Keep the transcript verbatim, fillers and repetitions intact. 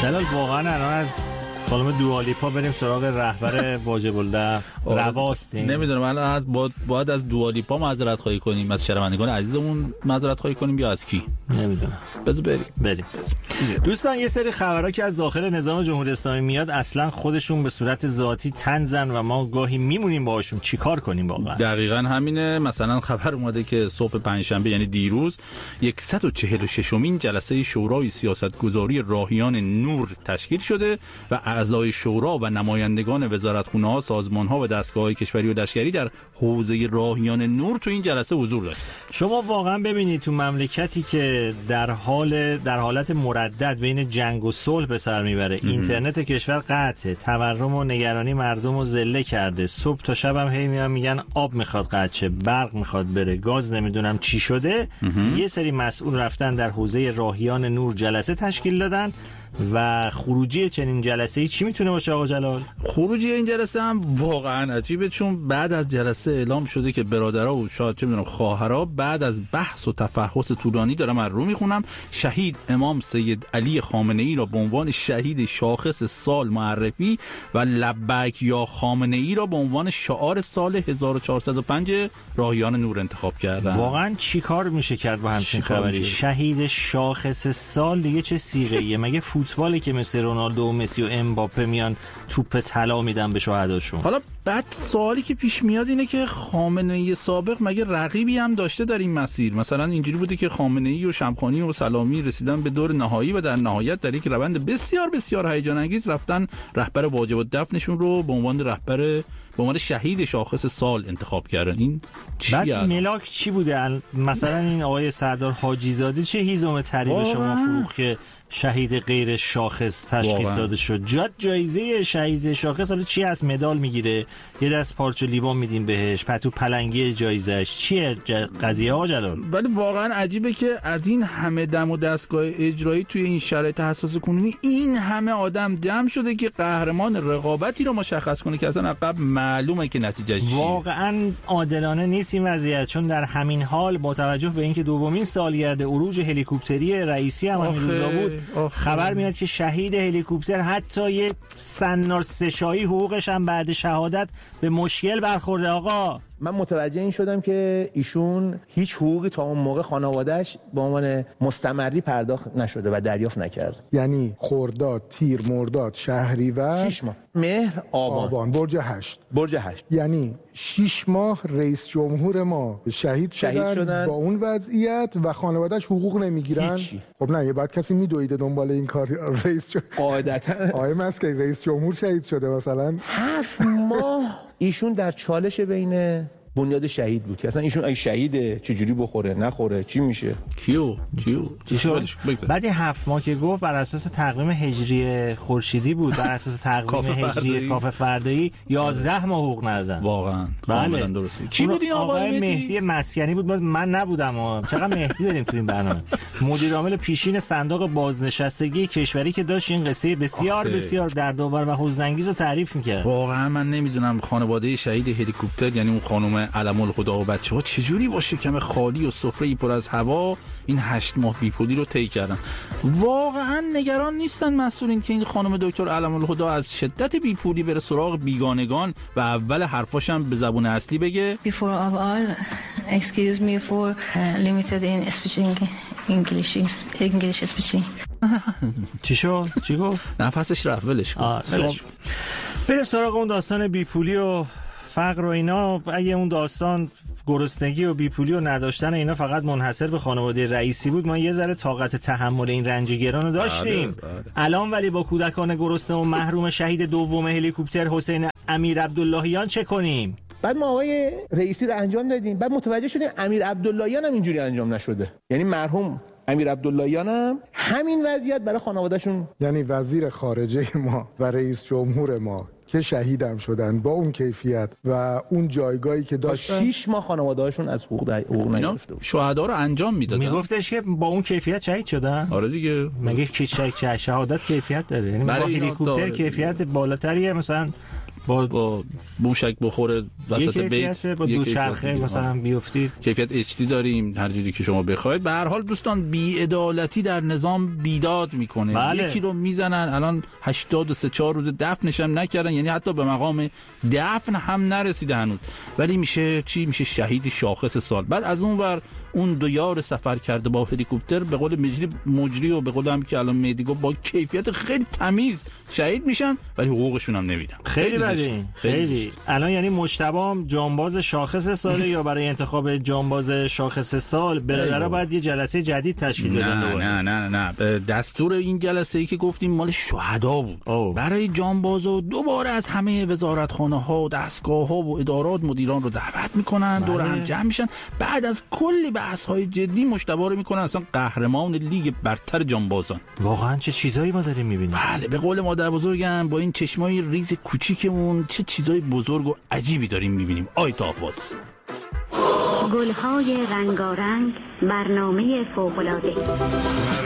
جلال واقعا الان از خانم دوالیپا بریم سراغ رهبر واجب الدفع رواستیم. نمیدونم الان از باید, باید از دوالیپا معذرت خواهی کنیم، از شنوندگان عزیزمون معذرت خواهی کنیم یا از کی نمیدونم. بذار بریم بریم دوستان. یه سری خبرها که از داخل نظام جمهوری اسلامی میاد اصلا خودشون به صورت ذاتی تنزن و ما گاهی میمونیم باهاشون چیکار کنیم واقعا. دقیقاً همینه. مثلا خبر اومده که صبح پنجشنبه یعنی دیروز صد و چهل و ششمین جلسه شورای سیاستگذاری راهیان نور تشکیل شده و اعضای شورا و نمایندگان وزارتخونه‌ها، سازمان‌ها و دستگاه‌های کشوری و لشکری در حوزه راهیان نور تو این جلسه حضور داشت. شما واقعا ببینید تو مملکتی که در حال در حالت مردد بین جنگ و صلح به سر میبره، اینترنت کشور قطعه، تورم و نگرانی مردم رو ذله کرده، صبح تا شب هم هی میان میگن آب میخواد قطعه، برق میخواد بره، گاز نمیدونم چی شده. یه سری مسئول رفتن در حوزه راهیان نور جلسه تشکیل دادن و خروجی چنین جلسه‌ای چی میتونه باشه آقا جلال؟ خروجی این جلسه هم واقعا عجیبه، چون بعد از جلسه اعلام شده که برادرها و شاید چه میدونم خواهرها بعد از بحث و تفحص طولانی، دارم از رو میخونم، شهید امام سید علی خامنه‌ای را به عنوان شهید شاخص سال معرفی و لبیک یا خامنه‌ای را به عنوان شعار سال هزار و چهارصد و پنج راهیان نور انتخاب کردن. واقعا چیکار میشه کرد با همچین خبری؟ شهید شاخص سال دیگه چه صیغه‌ایه؟ مگه فوتبالی که مثل رونالدو و مسی و امباپه میان توپ طلا میدن به شهداشون؟ حالا بعد سوالی که پیش میاد اینه که خامنه‌ای سابق مگه رقیبی هم داشته در این مسیر؟ مثلا اینجوری بوده که خامنه‌ای و شمخانی و سلامی رسیدن به دور نهایی و در نهایت در یک روند بسیار بسیار هیجان انگیز رفتن رهبر واجب الدفنشون رو به عنوان رهبر به عنوان شهید شاخص سال انتخاب کردن. این چی بعد ملاک چی بوده؟ مثلا این آقای سردار حاجی زاده چه هیزم تری به شما فروخت که شهید غیر شاخص تشخیص واقعا داده شد؟ جات جایزه شهید شاخص حالا چی هست؟ مدال میگیره، یه دست پارچه لیوان میدیم بهش، پتو پلنگی جایزش چیه قضیه ها جلال؟ ولی واقعا عجیبه که از این همه دم و دستگاه اجرایی توی این شرایط حساس کنونی این همه آدم جمع شده که قهرمان رقابتی رو مشخص کنه که اصلا عقب معلومه که نتیجهش چیه. واقعا عادلانه نیست این وضعیت، چون در همین حال با توجه به اینکه دومین سالگرد عروج هلیکوپتری رئیسی هم همین روزا بود، آخه. خبر میاد که شهید هلیکوپتر حتی یه سنار سه‌شاهی حقوقش هم بعد شهادت به مشکل برخورده. آقا من متوجه این شدم که ایشون هیچ حقوقی تا اون موقع خانواده‌اش به عنوان مستمری پرداخت نشده و دریافت نکرد. یعنی خرداد، تیر، مرداد، شهریور، شش ماه، مهر، آبان، آبان، برج هشت برج هشت یعنی شش ماه رئیس جمهور ما شهید, شهید شدن, شدن با اون وضعیت و خانواده‌اش حقوق نمیگیرن. هیچی. خب نه، یه بعد کسی میدویده دنبال این کار رئیس جمهور قاعدتا آقای مسکی رئیس جمهور شهید شده مثلا هفت ماه ایشون در چالش بین بنیاد شهید بود که اصلا ایشون اگه شهیده چجوری بخوره نخوره چی میشه کیو کیو چی شد؟ بعد هفت ماه که گفت بر اساس تقویم هجری خورشیدی بود، بر اساس تقویم هجری کاف فردایی یازده ماه حقوق ندادن. واقعا کاملا درسته. کی بود این آقای مهدی مسکنی بود؟ من نبودم. چقدر مهدی داریم تو این برنامه. مدیر عامل پیشین صندوق بازنشستگی کشوری که داشت این قصه بسیار آخه. بسیار دردآور و حزن‌انگیز رو تعریف می‌کرد. واقعا من نمیدونم خانواده شهید هلیکوپتر یعنی اون خانم علم الهدا و بچه‌ها چجوری با شکم خالی و سفره‌ای پر از هوا این هشت ماه بیپولی رو طی کردن. واقعا نگران نیستن مسئولین که این خانم دکتر علم الهدا از شدت بیپولی بره سراغ بیگانگان و اول حرفاش هم به زبون اصلی بگه Before of all excuse me for uh, limited in speaking English English speaking. چی شد؟ چی گفت؟ نفسش رفت. ولش کن. بریم سراغ اون داستان بیپولی و فقر و اینا. اگه اون داستان گرسنگی و بیپولی و نداشتن اینا فقط منحصر به خانواده رئیسی بود، ما یه ذره طاقت تحمل این رنج گران رو داشتیم. بله بله. الان ولی با کودکان گرسنه و محروم شهید دوم هلیکوپتر حسین امیر عبداللهیان چه کنیم؟ بعد ما آقای رئیسی رو انجام دادیم، بعد متوجه شدیم امیر عبداللهیان هم اینجوری انجام نشده. یعنی مرحوم امیر عبداللهیان هم همین وضعیت برای خانوادهشون، یعنی وزیر خارجه ما و رئیس جمهور ما که شهیدم شدن با اون کیفیت و اون جایگاهی که داشتن، شش ماه خانواده‌هاشون از حقوق حقوق نگرفته بود. شهدا رو انجام میدادن. میگفتش که با اون کیفیت شهید شدن. آره دیگه. مگه که شهادت کیفیت داره؟ یعنی با هلیکوپتر کیفیت بالاتریه مثلا با, با موشک بخوره وسط بیت، با دوچرخه مثلا بیافتید. کیفیت اچ دی داریم هر جوری که شما بخواید. به هر حال دوستان بی‌عدالتی در نظام بیداد میکنه. بله. یکی رو میزنن الان هشتاد و سه چهار روز دفنش هم نکردن، یعنی حتی به مقام دفن هم نرسیده هنوز، ولی میشه چی؟ میشه شهید شاخص سال. بعد از اون ور اون دو یار سفر کرده با هلیکوپتر به قول مجری مجری و به قول هم که الان مهدی گفت با کیفیت خیلی تمیز شهید میشن، ولی حقوقشون هم نمیدن. خیلی بدی. خیلی, خیلی. الان یعنی مجتبی جانباز شاخص ساله یا برای انتخاب جانباز شاخص سال برادرها باید یه جلسه جدید تشکیل بدن؟ نه نه نه نه نه دستور این جلسه ای که گفتیم مال شهدا بود. أوه. برای جانبازا دوباره از همه وزارتخانه ها و دستگاه ها و ادارات مدیران رو دعوت میکنن، دور هم جمع میشن، بعد از کلی بحث های جدی مجتبی رو میکنن اصلا قهرمان لیگ برتر جانبازان. واقعا چه چیزایی ما داریم میبینیم. بله به قول مادر بزرگم با این چشمای ریز کوچیکمون چه چیزای بزرگ و عجیبی داریم میبینیم. آی تاهواز گل‌های رنگارنگ، برنامه فوق‌العاده.